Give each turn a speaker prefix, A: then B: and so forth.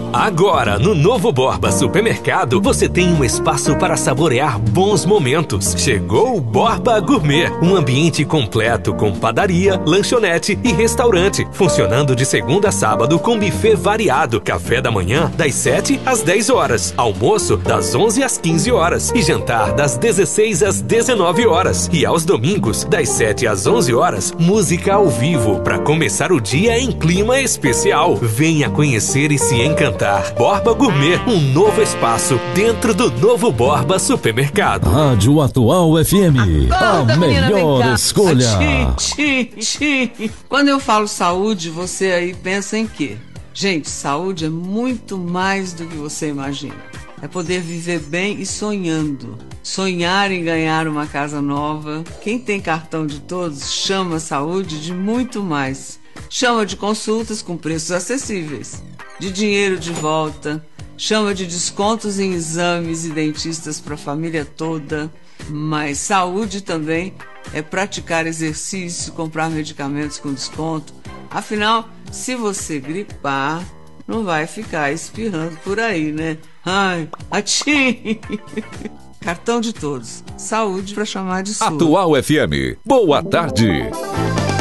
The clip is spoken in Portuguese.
A: Agora, no Novo Borba Supermercado, você tem um espaço para saborear bons momentos. Chegou o Borba Gourmet, um ambiente completo com padaria, lanchonete e restaurante, funcionando de segunda a sábado com buffet variado, café da manhã das 7 às 10 horas, almoço das 11 às 15 horas e jantar das 16 às 19 horas. E aos domingos, das 7 às 11 horas, música ao vivo, para começar o dia em clima especial. Venha conhecer e se encantar. Borba Gourmet, um novo espaço dentro do Novo Borba Supermercado.
B: Rádio Atual FM, a melhor escolha.
C: Quando eu falo saúde, você aí pensa em quê? Gente, saúde é muito mais do que você imagina. É poder viver bem e sonhando. Sonhar em ganhar uma casa nova. Quem tem cartão de todos chama saúde de muito mais. Chama de consultas com preços acessíveis, de dinheiro de volta, chama de descontos em exames e dentistas para a família toda. Mas saúde também é praticar exercício, comprar medicamentos com desconto. Afinal, se você gripar, não vai ficar espirrando por aí, né? Ai, atchim! Cartão de todos. Saúde para chamar de sua.
B: Atual FM. Boa tarde.